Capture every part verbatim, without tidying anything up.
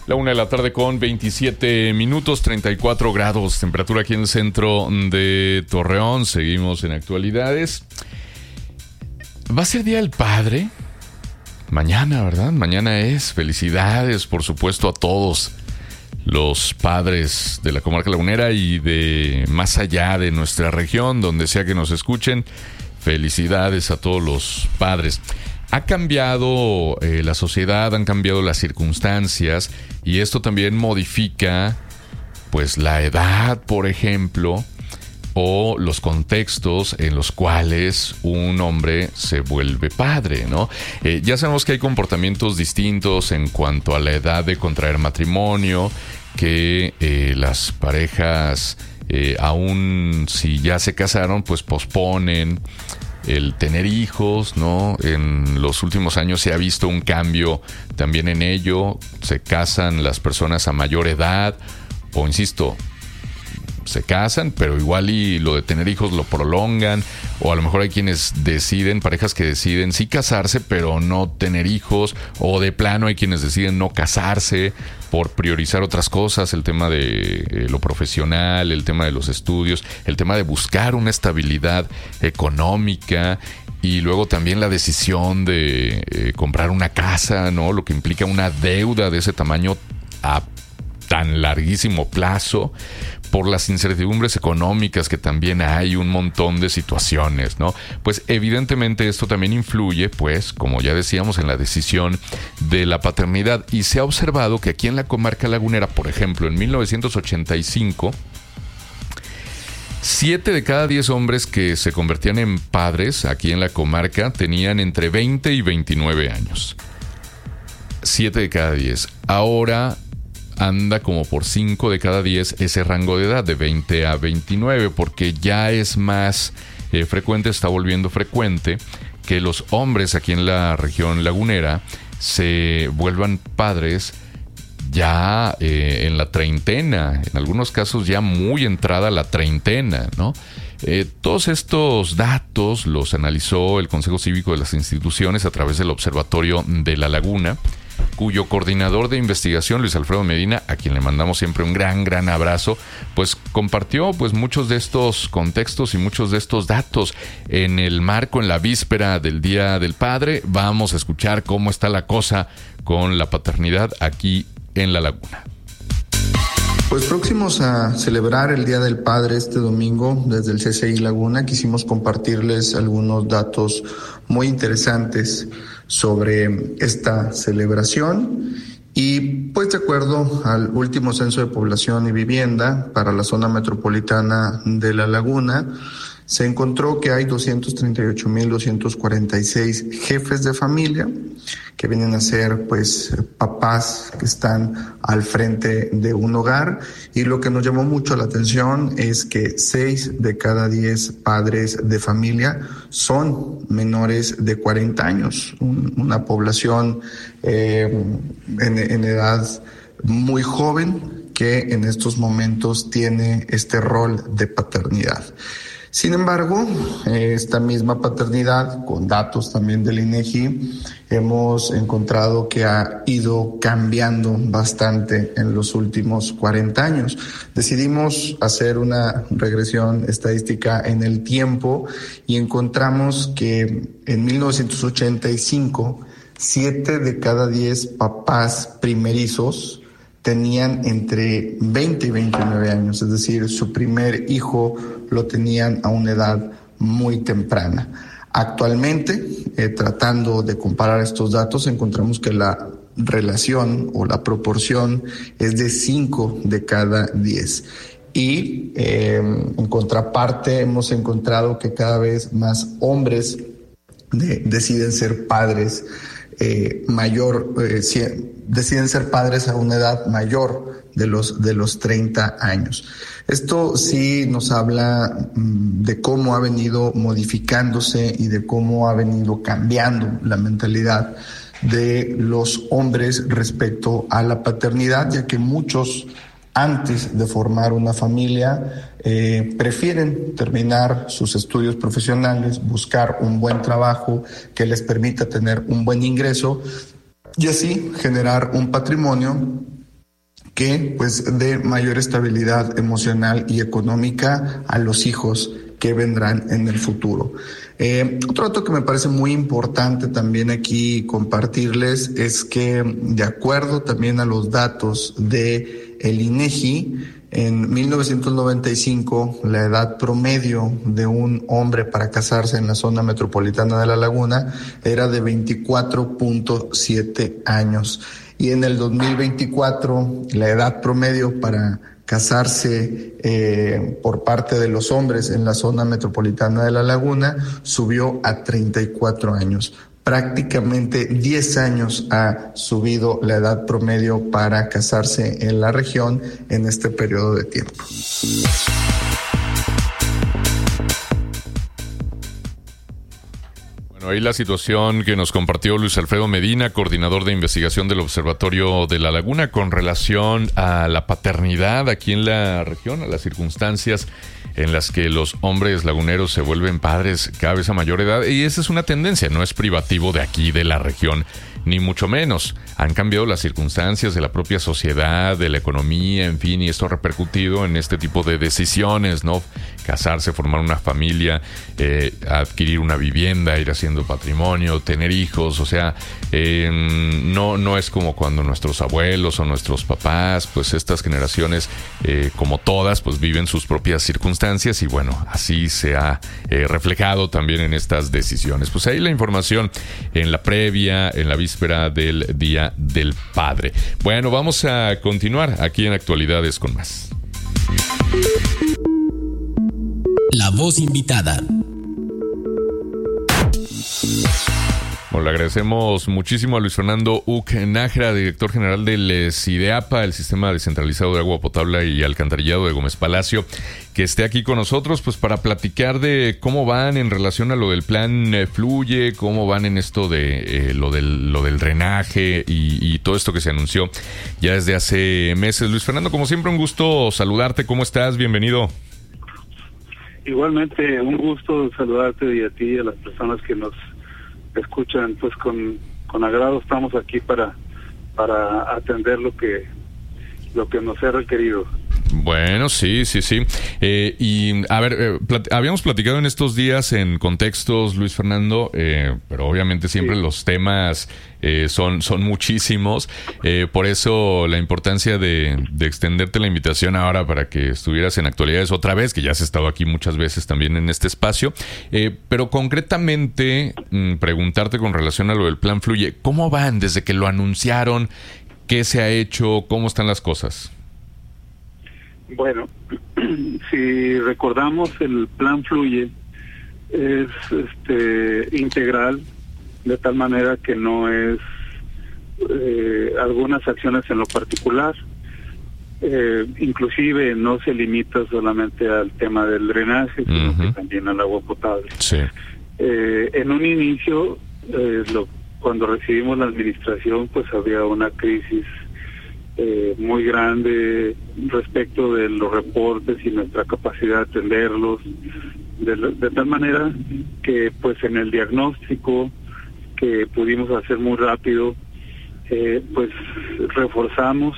La una de la tarde con veintisiete minutos, treinta y cuatro grados, temperatura aquí en el centro de Torreón. Seguimos en actualidades. Va a ser Día del Padre mañana, ¿verdad? Mañana es. Felicidades, por supuesto, a todos los padres de la comarca lagunera y de más allá de nuestra región, donde sea que nos escuchen. Felicidades a todos los padres. Ha cambiado eh, la sociedad, han cambiado las circunstancias y esto también modifica pues la edad, por ejemplo, o los contextos en los cuales un hombre se vuelve padre, ¿no? Eh, ya sabemos que hay comportamientos distintos en cuanto a la edad de contraer matrimonio, que eh, las parejas, eh, aún si ya se casaron, pues posponen el tener hijos, ¿no? En los últimos años se ha visto un cambio también en ello. Se casan las personas a mayor edad, o insisto, se casan, pero igual y lo de tener hijos lo prolongan, o a lo mejor hay quienes deciden, parejas que deciden sí casarse, pero no tener hijos, o de plano hay quienes deciden no casarse por priorizar otras cosas, el tema de eh, lo profesional, el tema de los estudios, el tema de buscar una estabilidad económica, y luego también la decisión de eh, comprar una casa, ¿no? Lo que implica una deuda de ese tamaño a tan larguísimo plazo, por las incertidumbres económicas que también hay, un montón de situaciones, ¿no? Pues evidentemente esto también influye, pues, como ya decíamos, en la decisión de la paternidad. Y se ha observado que aquí en la comarca lagunera, por ejemplo, en mil novecientos ochenta y cinco, siete de cada diez hombres que se convertían en padres aquí en la comarca tenían entre veinte y veintinueve años. siete de cada diez. Ahora anda como por cinco de cada diez ese rango de edad, de veinte a veintinueve, porque ya es más eh, frecuente, está volviendo frecuente que los hombres aquí en la región lagunera se vuelvan padres ya eh, en la treintena, en algunos casos ya muy entrada la treintena, ¿no? Eh, todos estos datos los analizó el Consejo Cívico de las Instituciones a través del Observatorio de la Laguna, cuyo coordinador de investigación, Luis Alfredo Medina, a quien le mandamos siempre un gran, gran abrazo, pues compartió pues muchos de estos contextos y muchos de estos datos en el marco, en la víspera del Día del Padre. Vamos a escuchar cómo está la cosa con la paternidad aquí en La Laguna. Pues próximos a celebrar el Día del Padre este domingo, desde el C C I Laguna, quisimos compartirles algunos datos muy interesantes sobre esta celebración. Y pues de acuerdo al último censo de población y vivienda para la zona metropolitana de La Laguna, se encontró que hay doscientos treinta y ocho mil doscientos cuarenta y seis jefes de familia, que vienen a ser pues papás que están al frente de un hogar. Y lo que nos llamó mucho la atención es que seis de cada diez padres de familia son menores de cuarenta años, un, una población eh, en, en edad muy joven que en estos momentos tiene este rol de paternidad. Sin embargo, esta misma paternidad, con datos también del INEGI, hemos encontrado que ha ido cambiando bastante en los últimos cuarenta años. Decidimos hacer una regresión estadística en el tiempo y encontramos que en mil novecientos ochenta y cinco, siete de cada diez papás primerizos tenían entre veinte y veintinueve años, es decir, su primer hijo lo tenían a una edad muy temprana. Actualmente, eh, tratando de comparar estos datos, encontramos que la relación o la proporción es de cinco de cada diez. Y eh, en contraparte hemos encontrado que cada vez más hombres de, deciden ser padres eh, mayor, eh, si, deciden ser padres a una edad mayor de los, de los treinta años. Esto sí nos habla mmm, de cómo ha venido modificándose y de cómo ha venido cambiando la mentalidad de los hombres respecto a la paternidad, ya que muchos, antes de formar una familia, eh, prefieren terminar sus estudios profesionales, buscar un buen trabajo que les permita tener un buen ingreso y así generar un patrimonio que pues dé mayor estabilidad emocional y económica a los hijos que vendrán en el futuro. Eh, otro dato que me parece muy importante también aquí compartirles es que, de acuerdo también a los datos de el INEGI, en mil novecientos noventa y cinco la edad promedio de un hombre para casarse en la zona metropolitana de La Laguna era de veinticuatro punto siete años, y en el dos mil veinticuatro la edad promedio para casarse eh, por parte de los hombres en la zona metropolitana de La Laguna subió a treinta y cuatro años. Prácticamente diez años ha subido la edad promedio para casarse en la región en este periodo de tiempo. Bueno, ahí la situación que nos compartió Luis Alfredo Medina, coordinador de investigación del Observatorio de La Laguna, con relación a la paternidad aquí en la región, a las circunstancias en las que los hombres laguneros se vuelven padres cada vez a mayor edad, y esa es una tendencia, no es privativo de aquí, de la región, ni mucho menos. Han cambiado las circunstancias de la propia sociedad, de la economía, en fin, y esto ha repercutido en este tipo de decisiones, ¿no? Casarse, formar una familia, eh, adquirir una vivienda, ir haciendo patrimonio, tener hijos, o sea, eh, no, no es como cuando nuestros abuelos o nuestros papás, pues estas generaciones, eh, como todas, pues viven sus propias circunstancias, y bueno, así se ha eh, reflejado también en estas decisiones. Pues ahí la información en la previa, en la víspera del Día del Padre. Bueno, vamos a continuar aquí en Actualidades con más. La voz invitada. Bueno, le agradecemos muchísimo a Luis Fernando Uc Nájera, director general del SIDEAPA, el Sistema Descentralizado de Agua Potable y Alcantarillado de Gómez Palacio, que esté aquí con nosotros, pues para platicar de cómo van en relación a lo del plan eh, Fluye, cómo van en esto de eh, lo del lo del drenaje y, y todo esto que se anunció ya desde hace meses. Luis Fernando, como siempre, un gusto saludarte. ¿Cómo estás? Bienvenido. Igualmente, un gusto saludarte y a ti y a las personas que nos escuchan, pues con, con agrado estamos aquí para para atender lo que lo que nos ha requerido. Bueno, sí, sí, sí. Eh, y a ver, eh, plat- habíamos platicado en estos días en contextos, Luis Fernando, eh, pero obviamente siempre sí. Los temas eh, son, son muchísimos. Eh, por eso la importancia de, de extenderte la invitación ahora para que estuvieras en Actualidades otra vez, que ya has estado aquí muchas veces también en este espacio. Eh, pero concretamente, mmm, preguntarte con relación a lo del Plan Fluye, ¿cómo van desde que lo anunciaron? ¿Qué se ha hecho? ¿Cómo están las cosas? Bueno, si recordamos, el Plan Fluye es este integral, de tal manera que no es eh, algunas acciones en lo particular, eh, inclusive no se limita solamente al tema del drenaje, sino uh-huh. que también al agua potable. Sí. Eh, en un inicio, eh, lo, cuando recibimos la administración, pues había una crisis Eh, muy grande respecto de los reportes y nuestra capacidad de atenderlos, de, de tal manera que pues en el diagnóstico que pudimos hacer muy rápido, eh, pues reforzamos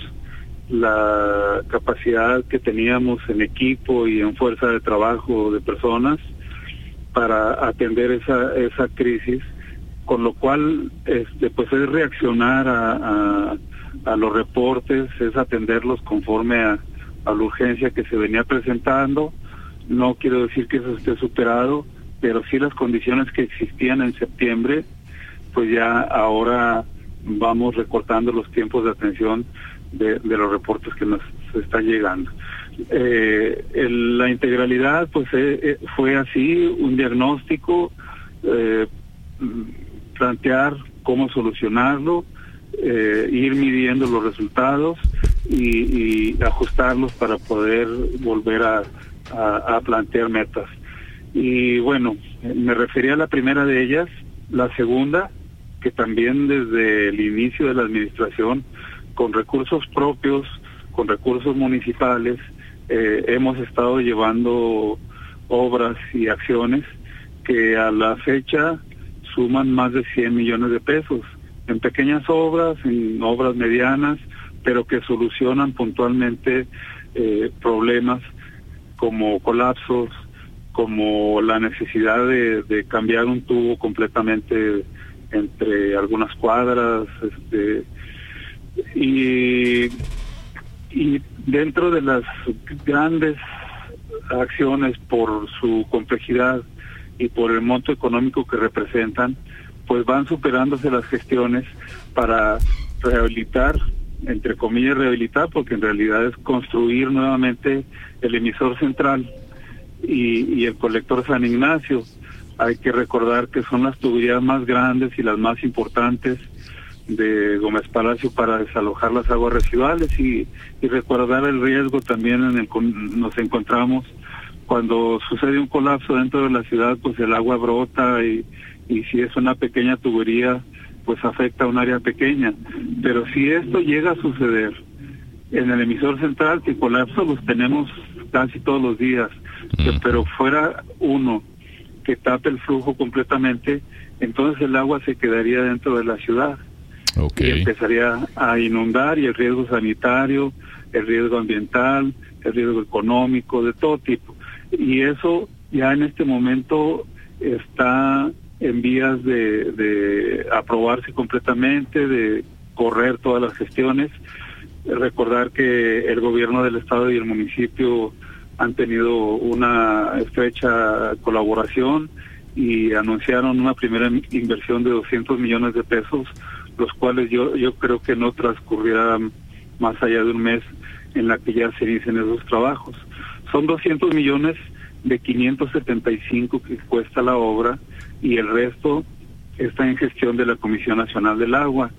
la capacidad que teníamos en equipo y en fuerza de trabajo de personas para atender esa esa crisis, con lo cual este pues es reaccionar a, a a los reportes, es atenderlos conforme a, a la urgencia que se venía presentando. No quiero decir que eso esté superado, pero sí las condiciones que existían en septiembre, pues ya ahora vamos recortando los tiempos de atención de, de los reportes que nos están llegando. Eh, el, la integralidad pues eh, fue así, un diagnóstico, eh, plantear cómo solucionarlo, Eh, ir midiendo los resultados y, y ajustarlos para poder volver a, a, a plantear metas. Y bueno, me refería a la primera de ellas. La segunda, que también desde el inicio de la administración, con recursos propios, con recursos municipales, eh, hemos estado llevando obras y acciones que a la fecha suman más de cien millones de pesos, en pequeñas obras, en obras medianas, pero que solucionan puntualmente eh, problemas como colapsos, como la necesidad de, de cambiar un tubo completamente entre algunas cuadras, este, y, y dentro de las grandes acciones por su complejidad y por el monto económico que representan, pues van superándose las gestiones para rehabilitar, entre comillas rehabilitar, porque en realidad es construir nuevamente el emisor central y, y el colector San Ignacio. Hay que recordar que son las tuberías más grandes y las más importantes de Gómez Palacio para desalojar las aguas residuales, y, y recordar el riesgo también en el que nos encontramos cuando sucede un colapso dentro de la ciudad. Pues el agua brota y, y si es una pequeña tubería, pues afecta a un área pequeña. Pero si esto llega a suceder en el emisor central, que colapso los tenemos casi todos los días, que, pero fuera uno que tape el flujo completamente, entonces el agua se quedaría dentro de la ciudad. Okay. Y empezaría a inundar, y el riesgo sanitario, el riesgo ambiental, el riesgo económico, de todo tipo. Y eso ya en este momento está en vías de, de aprobarse completamente, de correr todas las gestiones. Recordar que el gobierno del estado y el municipio han tenido una estrecha colaboración y anunciaron una primera inversión de doscientos millones de pesos, los cuales yo yo creo que no transcurrirá más allá de un mes en la que ya se inicien esos trabajos. Son doscientos millones de quinientos setenta y cinco que cuesta la obra, y el resto está en gestión de la Comisión Nacional del Agua.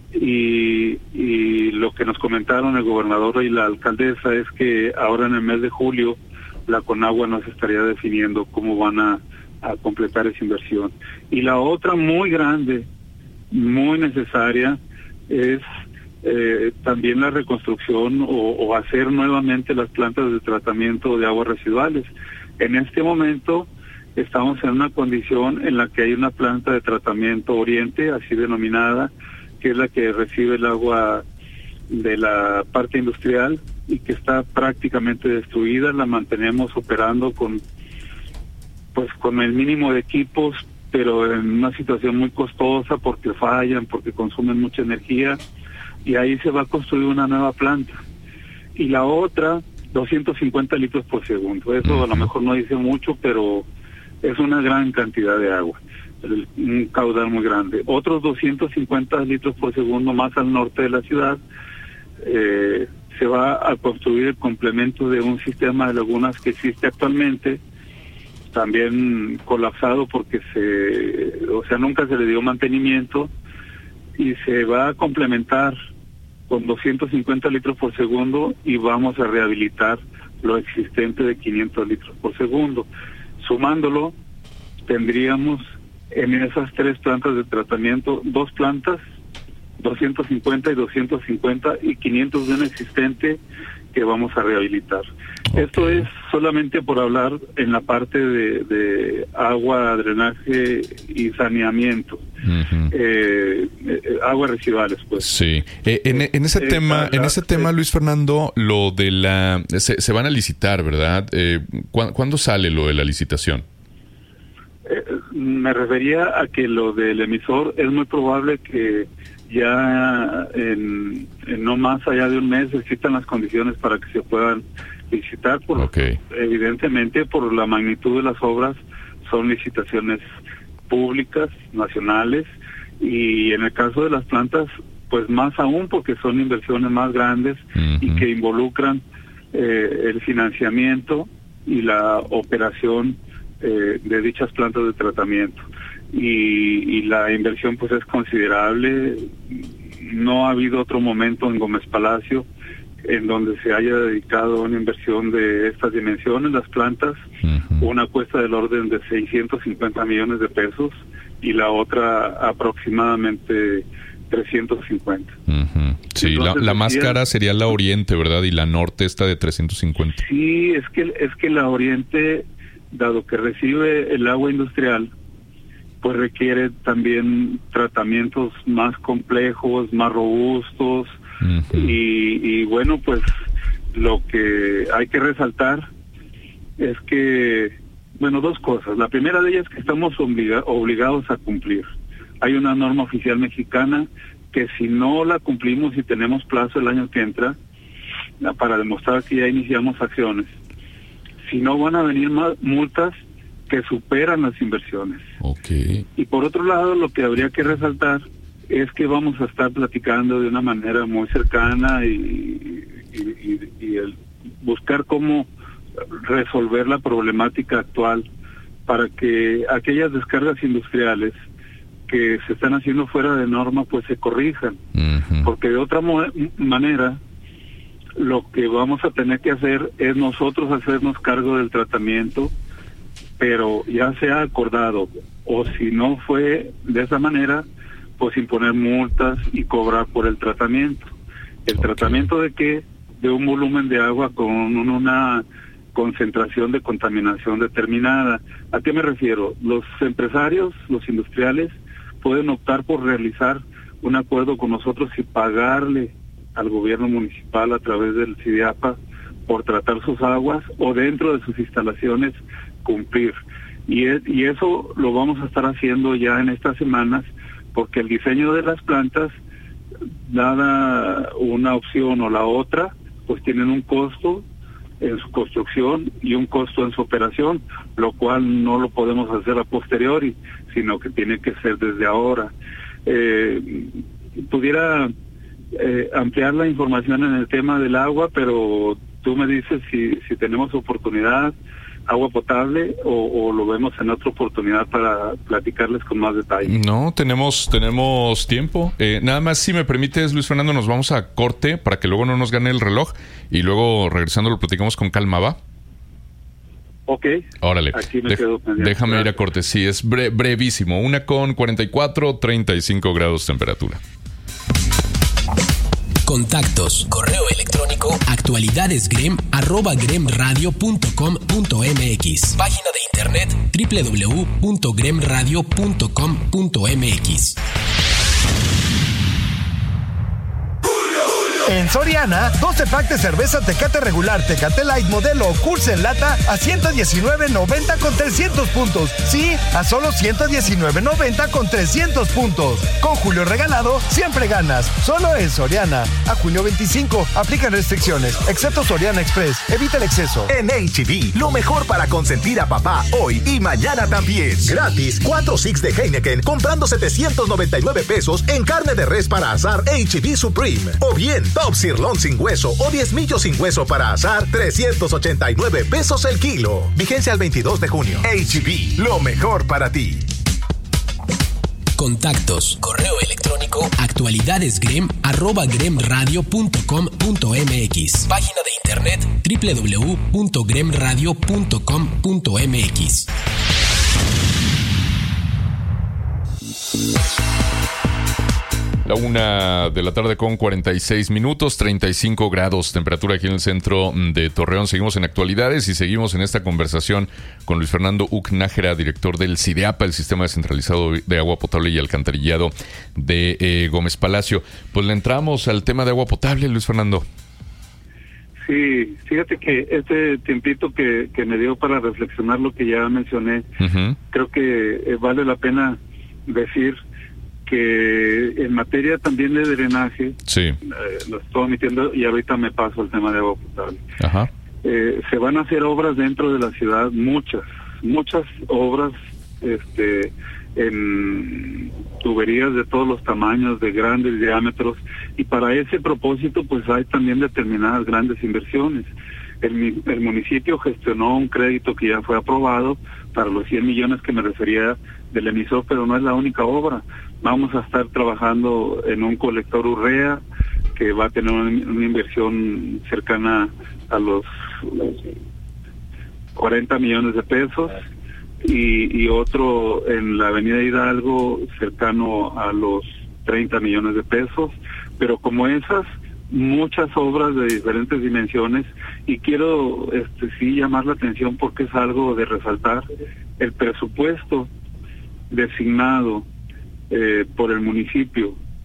Y, y lo que nos comentaron el gobernador y la alcaldesa es que ahora en el mes de julio la Conagua nos estaría definiendo cómo van a, a completar esa inversión. Y la otra muy grande, muy necesaria, es eh, también la reconstrucción o, o hacer nuevamente las plantas de tratamiento de aguas residuales. En este momento estamos en una condición en la que hay una planta de tratamiento Oriente, así denominada, que es la que recibe el agua de la parte industrial y que está prácticamente destruida. La mantenemos operando con pues con el mínimo de equipos, pero en una situación muy costosa porque fallan, porque consumen mucha energía, y ahí se va a construir una nueva planta. Y la otra, doscientos cincuenta litros por segundo. Eso a lo mejor no dice mucho, pero es una gran cantidad de agua, un caudal muy grande. Otros doscientos cincuenta litros por segundo más al norte de la ciudad. Eh, se va a construir el complemento de un sistema de lagunas que existe actualmente, también colapsado porque se, o sea, nunca se le dio mantenimiento, y se va a complementar con doscientos cincuenta litros por segundo, y vamos a rehabilitar lo existente de quinientos litros por segundo. Sumándolo, tendríamos en esas tres plantas de tratamiento, dos plantas, doscientos cincuenta y doscientos cincuenta, y quinientos de un existente que vamos a rehabilitar. Okay. Esto es solamente por hablar en la parte de, de agua, drenaje y saneamiento. Uh-huh. eh, eh, aguas residuales, pues. Sí. Eh, en, en ese eh, tema, la, en ese tema, Luis Fernando, lo de la se, se van a licitar, ¿verdad? Eh, ¿cu- ¿Cuándo sale lo de la licitación? Eh, me refería a que lo del emisor es muy probable que ya en, en no más allá de un mes existan las condiciones para que se puedan licitar. Por, okay. Evidentemente, por la magnitud de las obras, son licitaciones públicas, nacionales, y en el caso de las plantas, pues más aún, porque son inversiones más grandes uh-huh. y que involucran eh, el financiamiento y la operación eh, de dichas plantas de tratamiento. Y, y la inversión pues es considerable. No ha habido otro momento en Gómez Palacio en donde se haya dedicado una inversión de estas dimensiones. Las plantas, uh-huh. una cuesta del orden de seiscientos cincuenta millones de pesos y la otra aproximadamente trescientos cincuenta. Uh-huh. Sí, Entonces, la, la más decía, cara sería la Oriente, ¿verdad? Y la Norte está de trescientos cincuenta. Sí, es que, es que la Oriente, dado que recibe el agua industrial, pues requiere también tratamientos más complejos, más robustos, uh-huh. Uh-huh. Y, y bueno, pues lo que hay que resaltar es que, bueno, dos cosas. La primera de ellas es que estamos obliga- obligados a cumplir. Hay una norma oficial mexicana que si no la cumplimos y tenemos plazo el año que entra para demostrar que ya iniciamos acciones, si no van a venir más multas que superan las inversiones. Okay. Y por otro lado, lo que habría que resaltar es que vamos a estar platicando de una manera muy cercana y, y, y, y el buscar cómo resolver la problemática actual para que aquellas descargas industriales que se están haciendo fuera de norma pues se corrijan. Uh-huh. Porque de otra mo- manera lo que vamos a tener que hacer es nosotros hacernos cargo del tratamiento, pero ya sea acordado o si no fue de esa manera, pues imponer multas y cobrar por el tratamiento. ¿El okay. tratamiento de qué? De un volumen de agua con una concentración de contaminación determinada. ¿A qué me refiero? Los empresarios, los industriales, pueden optar por realizar un acuerdo con nosotros y pagarle al gobierno municipal a través del CIDEAPA por tratar sus aguas o dentro de sus instalaciones cumplir. Y, es, y eso lo vamos a estar haciendo ya en estas semanas porque el diseño de las plantas, dada una opción o la otra, pues tienen un costo en su construcción y un costo en su operación, lo cual no lo podemos hacer a posteriori, sino que tiene que ser desde ahora. Eh, pudiera eh, ampliar la información en el tema del agua, pero tú me dices si, si tenemos oportunidad, agua potable, o, o lo vemos en otra oportunidad para platicarles con más detalle. No, tenemos tenemos tiempo. Eh, nada más, si me permites, Luis Fernando, nos vamos a corte para que luego no nos gane el reloj y luego regresando lo platicamos con calma, ¿va? Ok. Órale. Aquí me De- quedo pendiente. déjame ir a corte. Sí, es bre- brevísimo. Una con cuarenta y cuatro, treinta y cinco grados temperatura. Contactos, correo electrónico, actualidadesgrem, arroba gremradio punto com punto mx. Página de internet, doble u doble u doble u punto gremradio punto com punto mx. En Soriana, doce pack de cerveza Tecate regular, Tecate Light modelo o Curse en lata a ciento diecinueve noventa con trescientos puntos. Sí, a solo ciento diecinueve noventa con trescientos puntos. Con Julio regalado, siempre ganas. Solo en Soriana. A junio veinticinco, aplican restricciones, excepto Soriana Express. Evita el exceso. En H E B, lo mejor para consentir a papá hoy y mañana también. Gratis, cuatro six de Heineken, comprando setecientos noventa y nueve pesos en carne de res para asar H E B Supreme. O bien, Top Sirloin sin hueso o diez millos sin hueso para asar, trescientos ochenta y nueve pesos el kilo. Vigencia al veintidós de junio. H E B, lo mejor para ti. Contactos, correo electrónico, actualidadesgrem, arroba gremradio punto com punto mx. Página de internet, doble u doble u doble u punto gremradio punto com punto mx. La una de la tarde con cuarenta y seis minutos, treinta y cinco grados, temperatura aquí en el centro de Torreón. Seguimos en actualidades y seguimos en esta conversación con Luis Fernando Uc Nájera, director del CIDEAPA, el Sistema Descentralizado de Agua Potable y Alcantarillado de eh, Gómez Palacio. Pues le entramos al tema de agua potable, Luis Fernando. Sí, fíjate que este tiempito que, que me dio para reflexionar lo que ya mencioné, uh-huh. creo que eh, vale la pena decir que en materia también de drenaje, sí. eh, lo estoy omitiendo y ahorita me paso al tema de agua potable. Ajá. Eh, se van a hacer obras dentro de la ciudad, muchas, muchas obras este, en tuberías de todos los tamaños, de grandes diámetros, y para ese propósito pues hay también determinadas grandes inversiones. El, el municipio gestionó un crédito que ya fue aprobado para los cien millones que me refería del emisor, pero no es la única obra. Vamos a estar trabajando en un colector urea que va a tener una, una inversión cercana a los, los cuarenta millones de pesos y, y otro en la avenida Hidalgo cercano a los treinta millones de pesos, pero como esas, muchas obras de diferentes dimensiones, y quiero este sí llamar la atención porque es algo de resaltar. El presupuesto designado eh, por el municipio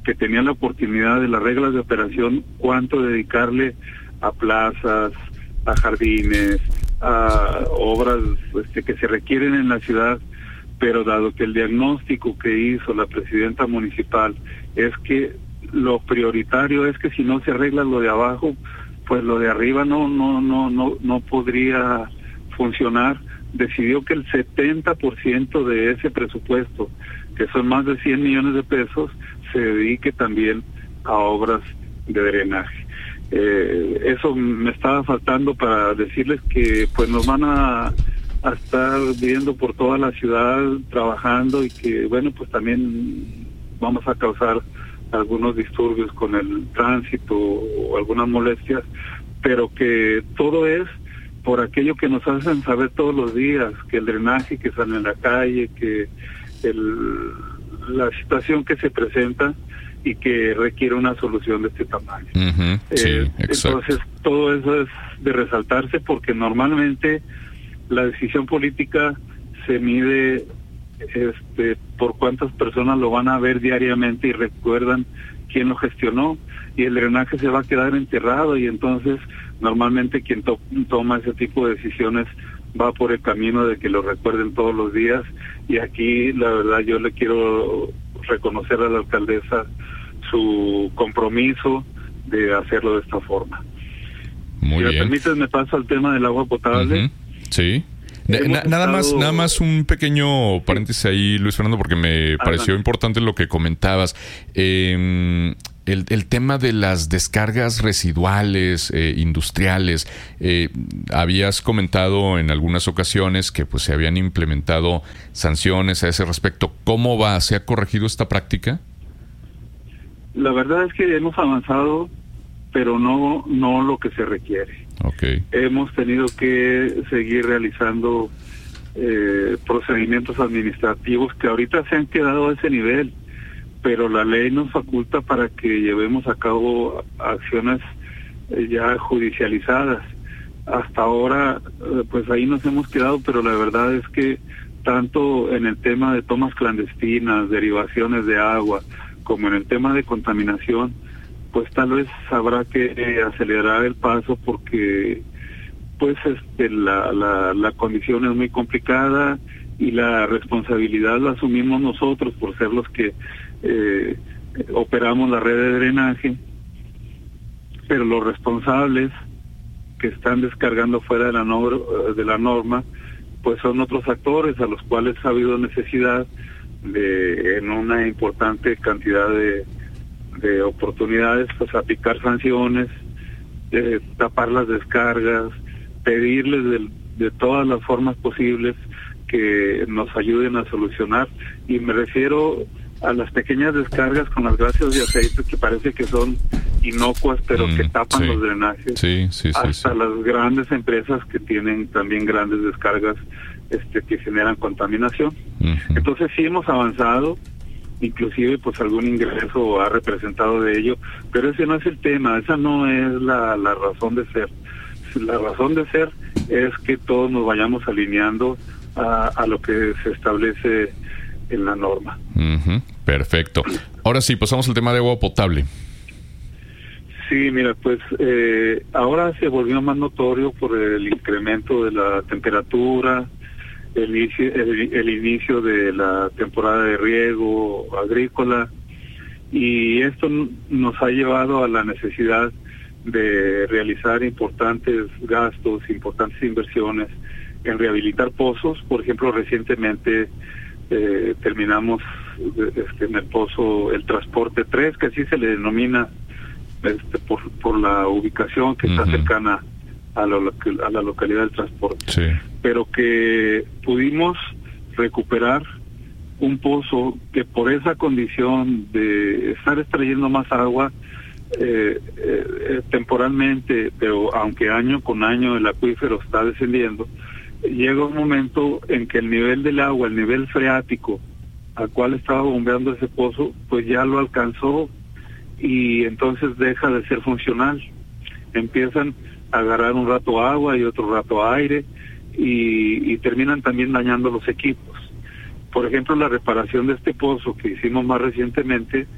que tenía la oportunidad de las reglas de operación, cuánto dedicarle a plazas, a jardines, a obras este, que se requieren en la ciudad, pero dado que el diagnóstico que hizo la presidenta municipal es que lo prioritario es que si no se arregla lo de abajo, pues lo de arriba no no no no no podría funcionar, decidió que el setenta por ciento de ese presupuesto, que son más de cien millones de pesos, se dedique también a obras de drenaje. Eh, eso me estaba faltando para decirles que pues nos van a, a estar viendo por toda la ciudad trabajando, y que bueno, pues también vamos a causar algunos disturbios con el tránsito o algunas molestias, pero que todo es por aquello que nos hacen saber todos los días, que el drenaje que sale en la calle, que el, la situación que se presenta y que requiere una solución de este tamaño. Uh-huh, sí, eh, exacto. Entonces, todo eso es de resaltarse, porque normalmente la decisión política se mide este por cuántas personas lo van a ver diariamente y recuerdan quién lo gestionó, y el drenaje se va a quedar enterrado, y entonces normalmente quien to- toma ese tipo de decisiones va por el camino de que lo recuerden todos los días. Y aquí la verdad yo le quiero reconocer a la alcaldesa su compromiso de hacerlo de esta forma. Muy si bien. me permites, me paso al tema del agua potable. Uh-huh. Sí. Na- na- nada estado... más, nada más un pequeño paréntesis ahí, Luis Fernando, porque me pareció importante lo que comentabas. Eh, el, el tema de las descargas residuales eh, industriales. Eh, habías comentado en algunas ocasiones que pues se habían implementado sanciones a ese respecto. ¿Cómo va? ¿Se ha corregido esta práctica? La verdad es que hemos avanzado, pero no no lo que se requiere. Okay. Hemos tenido que seguir realizando eh, procedimientos administrativos que ahorita se han quedado a ese nivel, pero la ley nos faculta para que llevemos a cabo acciones eh, ya judicializadas. Hasta ahora, eh, pues ahí nos hemos quedado, pero la verdad es que tanto en el tema de tomas clandestinas, derivaciones de agua, como en el tema de contaminación, pues tal vez habrá que eh, acelerar el paso, porque pues este la, la la condición es muy complicada y la responsabilidad la asumimos nosotros por ser los que eh, operamos la red de drenaje, pero los responsables que están descargando fuera de la norma, de la norma pues son otros actores a los cuales ha habido necesidad de, en una importante cantidad de de oportunidades, pues aplicar sanciones, eh, tapar las descargas, pedirles de, de todas las formas posibles que nos ayuden a solucionar. Y me refiero a las pequeñas descargas con las gracias de aceite, que parece que son inocuas, pero mm, que tapan sí. los drenajes, sí, sí, sí, hasta sí. las grandes empresas que tienen también grandes descargas este, que generan contaminación. Uh-huh. Entonces sí hemos avanzado, inclusive pues algún ingreso ha representado de ello, pero ese no es el tema, esa no es la, la razón de ser. La razón de ser es que todos nos vayamos alineando a, a lo que se establece en la norma. Uh-huh. Perfecto. Ahora sí, pasamos al tema de agua potable. Sí, mira, pues eh, ahora se volvió más notorio por el incremento de la temperatura, El inicio, el, el inicio de la temporada de riego agrícola, y esto nos ha llevado a la necesidad de realizar importantes gastos, importantes inversiones en rehabilitar pozos. Por ejemplo, recientemente eh, terminamos este, en el pozo el Transporte tres, que así se le denomina este, por, por la ubicación que uh-huh. está cercana a la, a la localidad del Transporte. Sí. Pero que pudimos recuperar un pozo que por esa condición de estar extrayendo más agua eh, eh, temporalmente, pero aunque año con año el acuífero está descendiendo, llega un momento en que el nivel del agua, el nivel freático al cual estaba bombeando ese pozo, pues ya lo alcanzó, y entonces deja de ser funcional. Empiezan a agarrar un rato agua y otro rato aire, y, y terminan también dañando los equipos. Por ejemplo, la reparación de este pozo que hicimos más recientemente,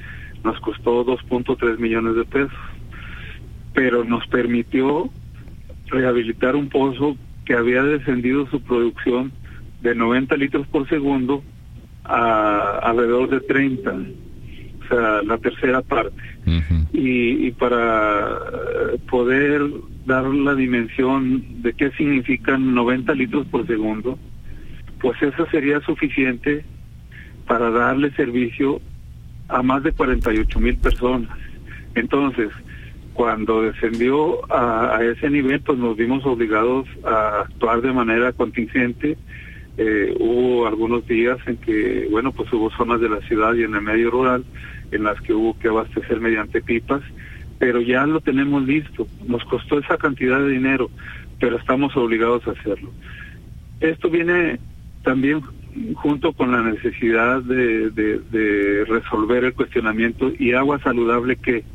nos costó dos punto tres millones de pesos, pero nos permitió rehabilitar un pozo que había descendido su producción de noventa litros por segundo a alrededor de treinta, o sea, la tercera parte. Uh-huh. y, y para poder dar la dimensión de qué significan noventa litros por segundo, pues eso sería suficiente para darle servicio a más de cuarenta y ocho mil personas. Entonces, cuando descendió a, a ese nivel, pues nos vimos obligados a actuar de manera contingente. Eh, hubo algunos días en que, bueno, pues hubo zonas de la ciudad y en el medio rural en las que hubo que abastecer mediante pipas, pero ya lo tenemos listo. Nos costó esa cantidad de dinero, pero estamos obligados a hacerlo. Esto viene también junto con la necesidad de, de, de resolver el cuestionamiento y agua saludable que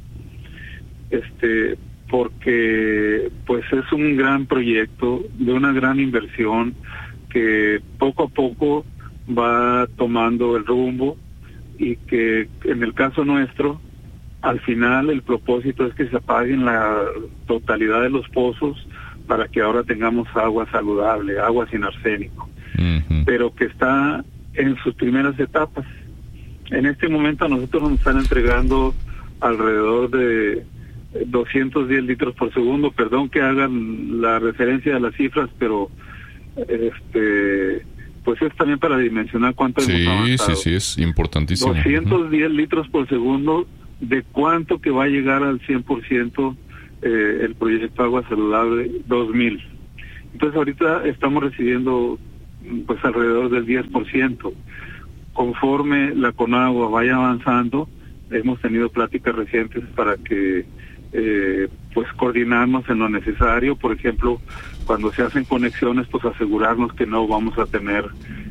este porque pues es un gran proyecto de una gran inversión que poco a poco va tomando el rumbo y que en el caso nuestro al final el propósito es que se apaguen la totalidad de los pozos para que ahora tengamos agua saludable, agua sin arsénico, uh-huh. pero que está en sus primeras etapas. En este momento a nosotros nos están entregando alrededor de doscientos diez litros por segundo, perdón que hagan la referencia a las cifras, pero este pues es también para dimensionar cuánto sí, hemos avanzado. Sí, sí, es importantísimo. doscientos diez uh-huh. litros por segundo, de cuánto que va a llegar al cien por ciento eh, el proyecto Agua Saludable dos mil. Entonces ahorita estamos recibiendo pues alrededor del diez por ciento. Conforme la Conagua vaya avanzando, hemos tenido pláticas recientes para que eh, pues coordinarnos en lo necesario. Por ejemplo, cuando se hacen conexiones, pues asegurarnos que no vamos a tener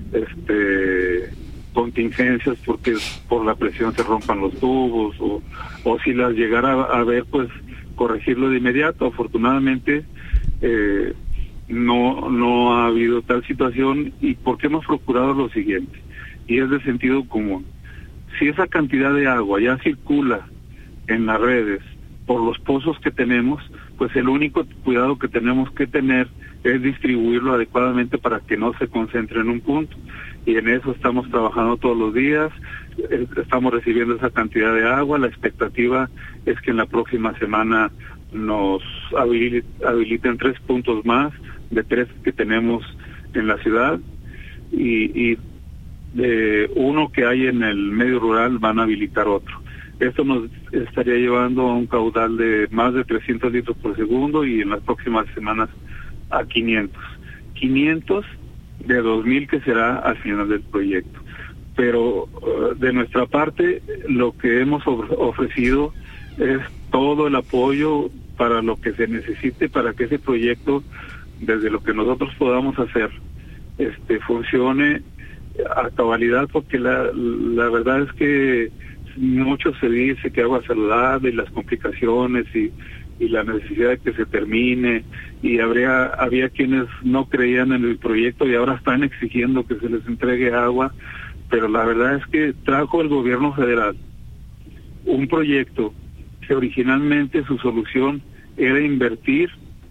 este contingencias porque por la presión se rompan los tubos o, o si las llegara a, a ver, pues corregirlo de inmediato. Afortunadamente eh, no no ha habido tal situación, y porque hemos procurado lo siguiente, y es de sentido común. Si esa cantidad de agua ya circula en las redes por los pozos que tenemos, pues el único cuidado que tenemos que tener es distribuirlo adecuadamente para que no se concentre en un punto, y en eso estamos trabajando todos los días. Estamos recibiendo esa cantidad de agua. La expectativa es que en la próxima semana nos habiliten tres puntos más de tres que tenemos en la ciudad, y, y de uno que hay en el medio rural van a habilitar otro. Esto nos estaría llevando a un caudal de más de trescientos litros por segundo, y en las próximas semanas a quinientos. quinientos de dos mil que será al final del proyecto. Pero uh, de nuestra parte lo que hemos ofrecido es todo el apoyo para lo que se necesite para que ese proyecto, desde lo que nosotros podamos hacer, este funcione a cabalidad, porque la, la verdad es que mucho se dice que agua saludable y las complicaciones y, y la necesidad de que se termine, y habría había quienes no creían en el proyecto y ahora están exigiendo que se les entregue agua, pero la verdad es que trajo el gobierno federal un proyecto que originalmente su solución era invertir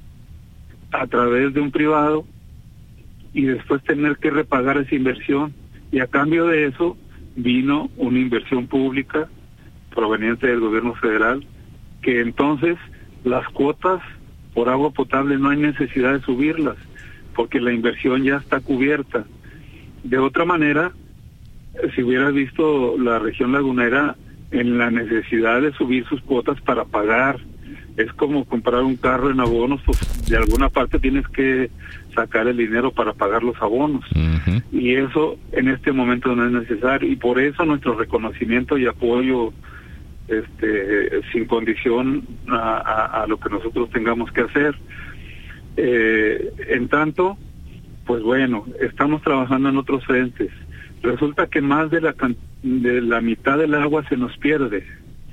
a través de un privado y después tener que repagar esa inversión, y a cambio de eso vino una inversión pública proveniente del gobierno federal, que entonces las cuotas por agua potable no hay necesidad de subirlas porque la inversión ya está cubierta. De otra manera, si hubieras visto la región lagunera en la necesidad de subir sus cuotas para pagar, es como comprar un carro en abonos, pues de alguna parte tienes que sacar el dinero para pagar los abonos, uh-huh. y eso en este momento no es necesario, y por eso nuestro reconocimiento y apoyo este sin condición a, a, a lo que nosotros tengamos que hacer. Eh, en tanto, pues bueno, estamos trabajando en otros frentes. Resulta que más de la de la mitad del agua se nos pierde,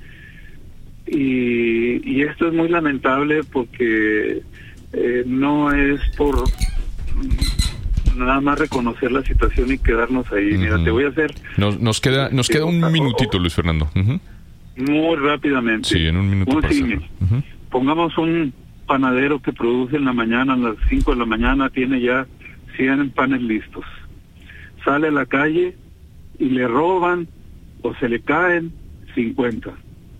y, y esto es muy lamentable porque eh, no es por nada más reconocer la situación y quedarnos ahí. Uh-huh. Mira, te voy a hacer... Nos, nos queda nos queda un minutito, Luis Fernando. Uh-huh. Muy rápidamente. Sí, en un minuto. Un símil. Uh-huh. Pongamos un panadero que produce en la mañana, a las cinco de la mañana, tiene ya cien panes listos. Sale a la calle y le roban o se le caen cincuenta.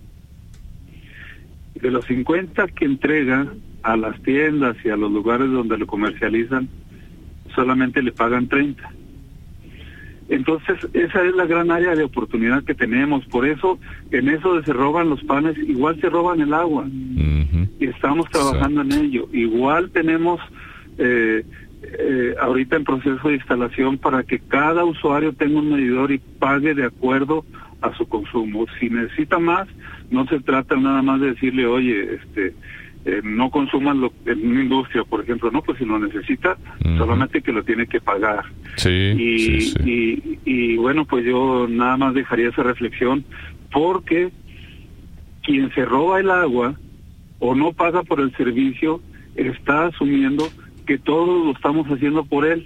De los cincuenta que entrega a las tiendas y a los lugares donde lo comercializan, solamente le pagan treinta. Entonces, esa es la gran área de oportunidad que tenemos. Por eso, en eso de se roban los panes, igual se roban el agua. Uh-huh. Y estamos trabajando sí. en ello. Igual tenemos eh, eh, ahorita en proceso de instalación para que cada usuario tenga un medidor y pague de acuerdo a su consumo. Si necesita más, no se trata nada más de decirle, oye, este... Eh, no consuman lo, en una industria, por ejemplo, no, pues si lo necesita, uh-huh. solamente que lo tiene que pagar. Sí, y, sí, sí. Y, y bueno, pues yo nada más dejaría esa reflexión, porque quien se roba el agua o no paga por el servicio está asumiendo que todos lo estamos haciendo por él.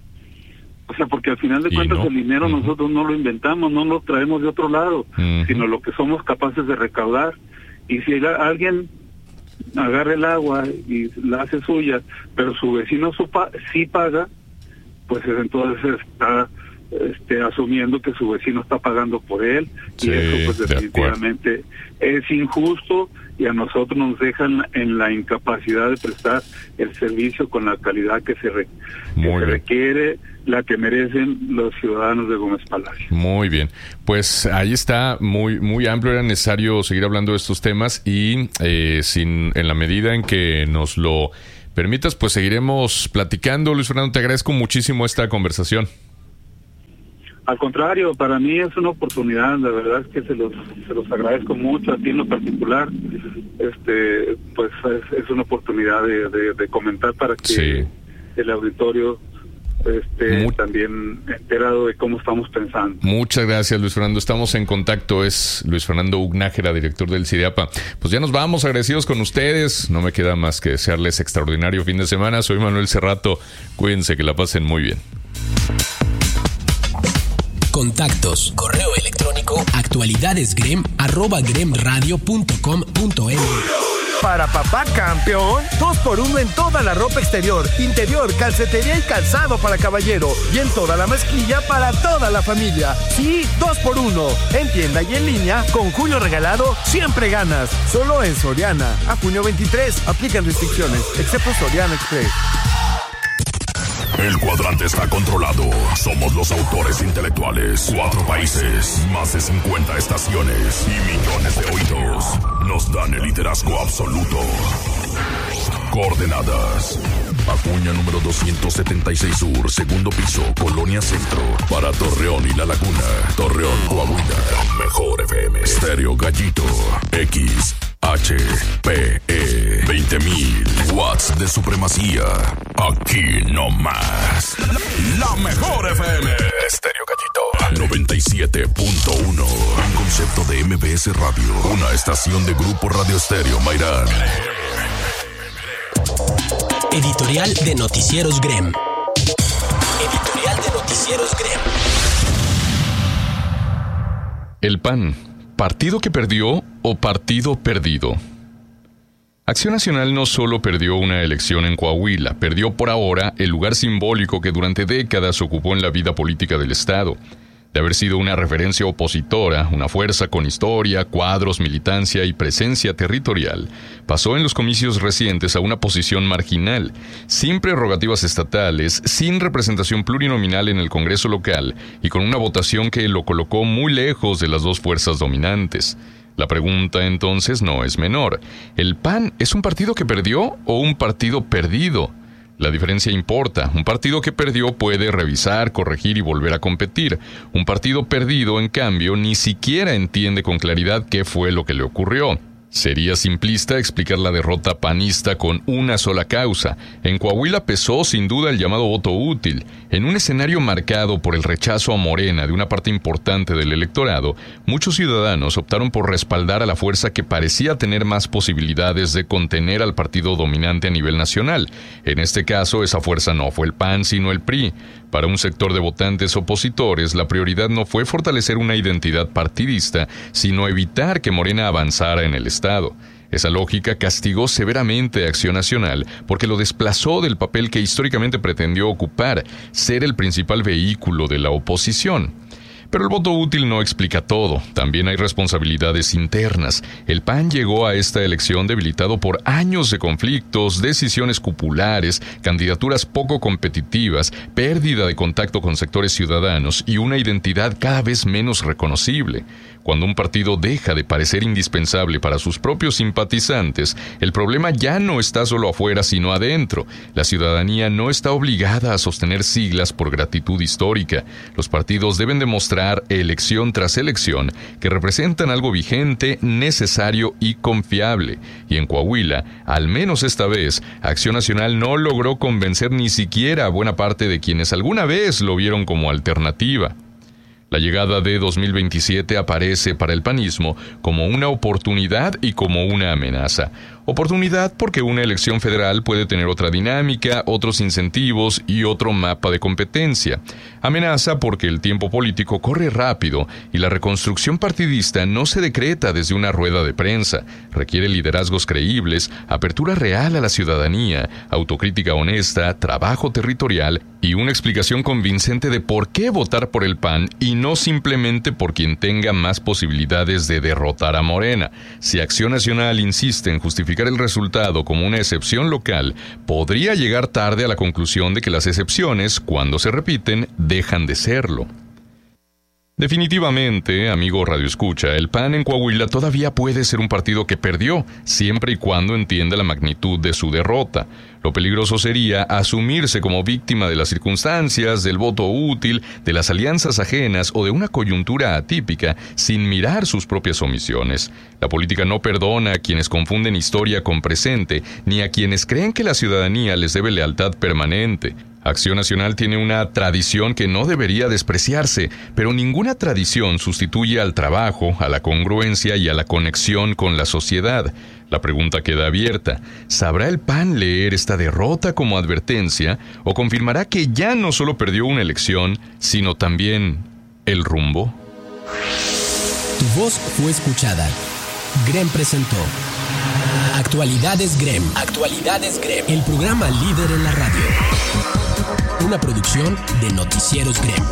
O sea, porque al final de cuentas no. el dinero uh-huh. nosotros no lo inventamos, no lo traemos de otro lado, uh-huh. sino lo que somos capaces de recaudar. Y si alguien agarra el agua y la hace suya, pero su vecino supa, sí paga, pues entonces está este, asumiendo que su vecino está pagando por él, sí, y eso pues definitivamente es injusto, y a nosotros nos dejan en la incapacidad de prestar el servicio con la calidad que se, re, que se requiere, la que merecen los ciudadanos de Gómez Palacio. Muy bien, pues ahí está, muy muy amplio, era necesario seguir hablando de estos temas y eh, sin en la medida en que nos lo permitas, pues seguiremos platicando. Luis Fernando, te agradezco muchísimo esta conversación. Al contrario, para mí es una oportunidad, la verdad es que se los se los agradezco mucho, a ti en lo particular, este pues es, es una oportunidad de, de, de comentar para que sí. el auditorio esté Muy... también enterado de cómo estamos pensando. Muchas gracias, Luis Fernando, estamos en contacto. Es Luis Fernando Ugnájera, director del CIDEAPA. Pues ya nos vamos, agradecidos con ustedes, no me queda más que desearles extraordinario fin de semana. Soy Manuel Cerrato, cuídense, que la pasen muy bien. Contactos, correo electrónico, actualidadesgrem, arroba gremradio punto com punto m x. Para papá campeón, dos por uno en toda la ropa exterior, interior, calcetería y calzado para caballero, y en toda la mezclilla para toda la familia. Sí, dos por uno, en tienda y en línea, con Julio Regalado, siempre ganas. Solo en Soriana, a junio veintitrés, aplican restricciones, excepto Soriana Express. El cuadrante está controlado. Somos los autores intelectuales. Cuatro países, más de cincuenta estaciones y millones de oídos. Nos dan el liderazgo absoluto. Coordenadas: Acuña número doscientos setenta y seis Sur, segundo piso, Colonia Centro. Para Torreón y La Laguna. Torreón, Coahuila. Mejor F M. Estéreo Gallito. X H P E veinte mil watts de supremacía. Aquí no más. La, la mejor F M. Estéreo Gallito noventa y siete punto uno. Un concepto de M B S Radio. Una estación de Grupo Radio Estéreo Mairán. Editorial de Noticieros Grem. Editorial de Noticieros Grem. El P A N. ¿Partido que perdió o partido perdido? Acción Nacional no solo perdió una elección en Coahuila, perdió por ahora el lugar simbólico que durante décadas ocupó en la vida política del Estado. De haber sido una referencia opositora, una fuerza con historia, cuadros, militancia y presencia territorial, pasó en los comicios recientes a una posición marginal, sin prerrogativas estatales, sin representación plurinominal en el Congreso local y con una votación que lo colocó muy lejos de las dos fuerzas dominantes. La pregunta entonces no es menor. ¿El P A N es un partido que perdió o un partido perdido? La diferencia importa. Un partido que perdió puede revisar, corregir y volver a competir. Un partido perdido, en cambio, ni siquiera entiende con claridad qué fue lo que le ocurrió. Sería simplista explicar la derrota panista con una sola causa. En Coahuila pesó sin duda el llamado voto útil. En un escenario marcado por el rechazo a Morena de una parte importante del electorado, muchos ciudadanos optaron por respaldar a la fuerza que parecía tener más posibilidades de contener al partido dominante a nivel nacional. En este caso, esa fuerza no fue el P A N, sino el P R I. Para un sector de votantes opositores, la prioridad no fue fortalecer una identidad partidista, sino evitar que Morena avanzara en el Estado. Esa lógica castigó severamente a Acción Nacional porque lo desplazó del papel que históricamente pretendió ocupar, ser el principal vehículo de la oposición. Pero el voto útil no explica todo. También hay responsabilidades internas. El P A N llegó a esta elección debilitado por años de conflictos, decisiones cupulares, candidaturas poco competitivas, pérdida de contacto con sectores ciudadanos y una identidad cada vez menos reconocible. Cuando un partido deja de parecer indispensable para sus propios simpatizantes, el problema ya no está solo afuera, sino adentro. La ciudadanía no está obligada a sostener siglas por gratitud histórica. Los partidos deben demostrar, elección tras elección, que representan algo vigente, necesario y confiable. Y en Coahuila, al menos esta vez, Acción Nacional no logró convencer ni siquiera a buena parte de quienes alguna vez lo vieron como alternativa. La llegada de dos mil veintisiete aparece para el panismo como una oportunidad y como una amenaza. Oportunidad porque una elección federal puede tener otra dinámica, otros incentivos y otro mapa de competencia. Amenaza porque el tiempo político corre rápido y la reconstrucción partidista no se decreta desde una rueda de prensa. Requiere liderazgos creíbles, apertura real a la ciudadanía, autocrítica honesta, trabajo territorial y una explicación convincente de por qué votar por el P A N y no simplemente por quien tenga más posibilidades de derrotar a Morena. Si Acción Nacional insiste en justificar el resultado como una excepción local, podría llegar tarde a la conclusión de que las excepciones, cuando se repiten, dejan de serlo. Definitivamente, amigo Radio Escucha, el P A N en Coahuila todavía puede ser un partido que perdió, siempre y cuando entienda la magnitud de su derrota. Lo peligroso sería asumirse como víctima de las circunstancias, del voto útil, de las alianzas ajenas o de una coyuntura atípica, sin mirar sus propias omisiones. La política no perdona a quienes confunden historia con presente, ni a quienes creen que la ciudadanía les debe lealtad permanente. Acción Nacional tiene una tradición que no debería despreciarse, pero ninguna tradición sustituye al trabajo, a la congruencia y a la conexión con la sociedad. La pregunta queda abierta. ¿Sabrá el P A N leer esta derrota como advertencia o confirmará que ya no solo perdió una elección, sino también el rumbo? Tu voz fue escuchada. Grem presentó Actualidades Grem. Actualidades Grem. El programa líder en la radio. Una producción de Noticieros Grem.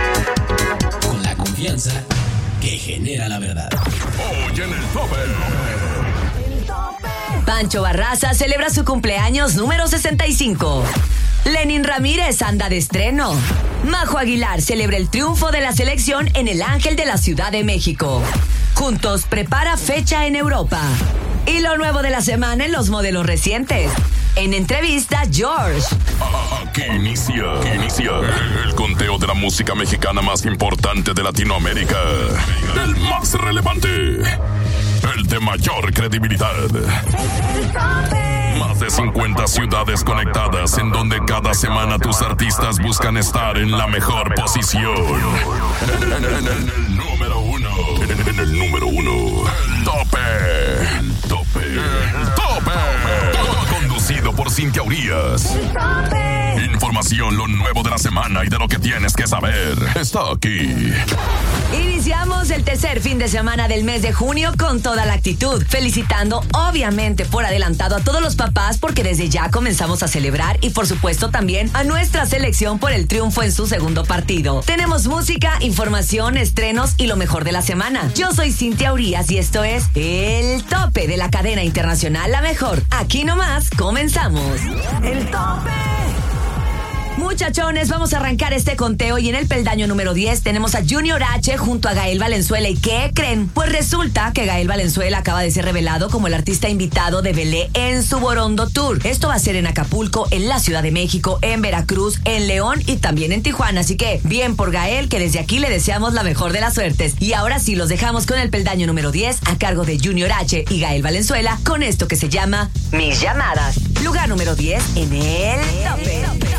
Con la confianza que genera la verdad. Hoy en el tope. Pancho Barraza celebra su cumpleaños número sesenta y cinco. Lenin Ramírez anda de estreno. Majo Aguilar celebra el triunfo de la selección en el Ángel de la Ciudad de México. Juntos prepara fecha en Europa. Y lo nuevo de la semana en los modelos recientes. En entrevista, George. Aquí inicia, inicia el conteo de la música mexicana más importante de Latinoamérica. El más relevante. El de mayor credibilidad. Más de cincuenta ciudades conectadas en donde cada semana tus artistas buscan estar en la mejor posición. En, en, en, en el número uno. En, en el número uno. El tope. El tope. El tope. Conducido por Cintia Urias. Información, lo nuevo de la semana y de lo que tienes que saber. Está aquí. Iniciamos el tercer fin de semana del mes de junio con toda la actitud, felicitando obviamente por adelantado a todos los papás porque desde ya comenzamos a celebrar y por supuesto también a nuestra selección por el triunfo en su segundo partido. Tenemos música, información, estrenos y lo mejor de la semana. Yo soy Cintia Urias y esto es El Tope de la cadena internacional La Mejor. Aquí nomás comenzamos. El Tope. Muchachones, vamos a arrancar este conteo y en el peldaño número diez tenemos a Junior H junto a Gael Valenzuela. ¿Y qué creen? Pues resulta que Gael Valenzuela acaba de ser revelado como el artista invitado de Belé en su Borondo Tour. Esto va a ser en Acapulco, en la Ciudad de México, en Veracruz, en León y también en Tijuana. Así que bien por Gael, que desde aquí le deseamos la mejor de las suertes. Y ahora sí, los dejamos con el peldaño número diez a cargo de Junior H y Gael Valenzuela con esto que se llama Mis Llamadas. Lugar número diez en el tope.